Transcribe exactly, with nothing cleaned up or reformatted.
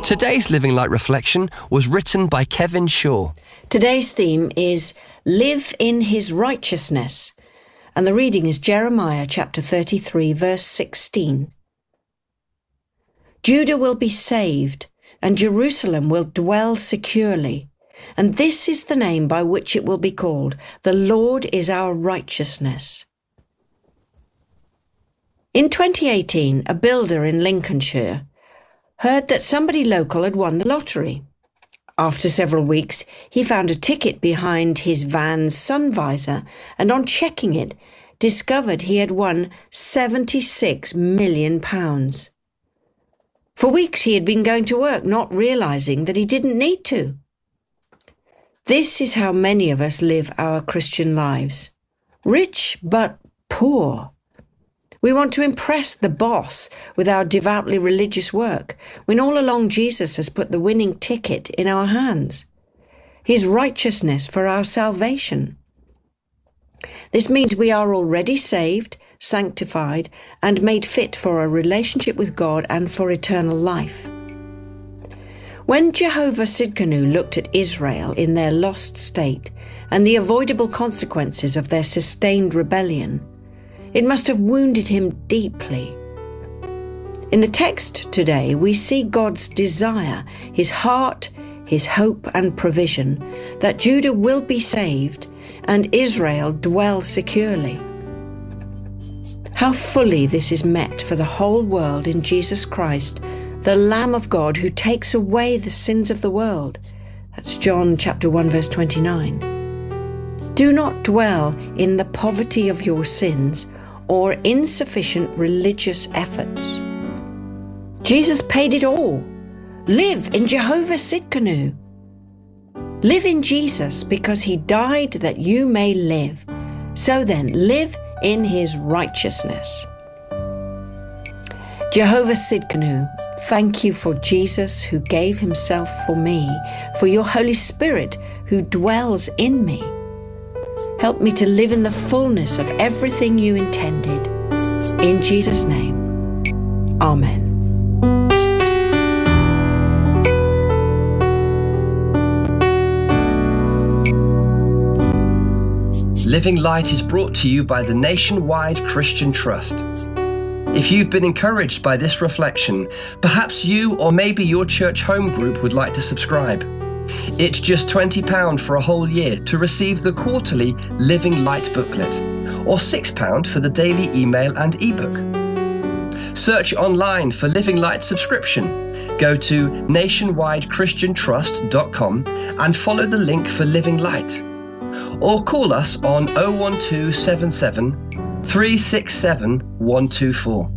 Today's Living Light reflection was written by Kevin Shaw. Today's theme is Live in His Righteousness, and the reading is Jeremiah chapter thirty-three, verse sixteen. Judah will be saved, and Jerusalem will dwell securely, and this is the name by which it will be called: the Lord is our righteousness. In twenty eighteen, a builder in Lincolnshire heard that somebody local had won the lottery. After several weeks, he found a ticket behind his van's sun visor, and on checking it, discovered he had won seventy-six million pounds. For weeks he had been going to work, not realizing that he didn't need to. This is how many of us live our Christian lives. Rich but poor. We want to impress the boss with our devoutly religious work, when all along Jesus has put the winning ticket in our hands, His righteousness for our salvation. This means we are already saved, sanctified, and made fit for a relationship with God and for eternal life. When Jehovah Sidkenu looked at Israel in their lost state and the avoidable consequences of their sustained rebellion, it must have wounded him deeply. In the text today, we see God's desire, His heart, His hope and provision, that Judah will be saved and Israel dwell securely. How fully this is met for the whole world in Jesus Christ, the Lamb of God who takes away the sins of the world. That's John chapter one, verse twenty-nine. Do not dwell in the poverty of your sins or insufficient religious efforts. Jesus paid it all. Live in Jehovah Sidkenu. Live in Jesus because He died that you may live. So then, live in His righteousness. Jehovah Sidkenu, thank you for Jesus who gave Himself for me, for your Holy Spirit who dwells in me. Help me to live in the fullness of everything you intended. In Jesus' name, Amen. Living Light is brought to you by the Nationwide Christian Trust. If you've been encouraged by this reflection, perhaps you or maybe your church home group would like to subscribe. It's just twenty pounds for a whole year to receive the quarterly Living Light booklet, or six pounds for the daily email and ebook. Search online for Living Light subscription. Go to nationwide christian trust dot com and follow the link for Living Light. Or call us on oh one two seven seven, three six seven, one two four.